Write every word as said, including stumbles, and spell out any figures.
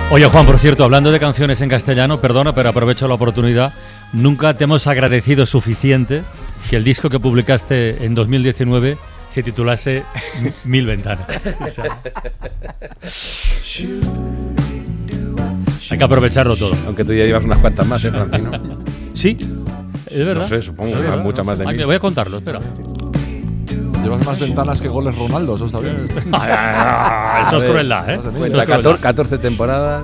Oye, Juan, por cierto, hablando de canciones en castellano, perdona, pero aprovecho la oportunidad. Nunca te hemos agradecido suficiente que el disco que publicaste en dos mil diecinueve se titulase Mil Ventanas. O sea, hay que aprovecharlo todo. Aunque tú ya llevas unas cuantas más, ¿eh, Francino? Sí, es verdad. No sé, supongo Es que verdad, muchas no más sé. de Ay, mil. voy a contarlo, espera. Llevas más ventanas que goles Ronaldo, eso está bien. Eso es crueldad, ¿eh? Cuenta catorce temporadas.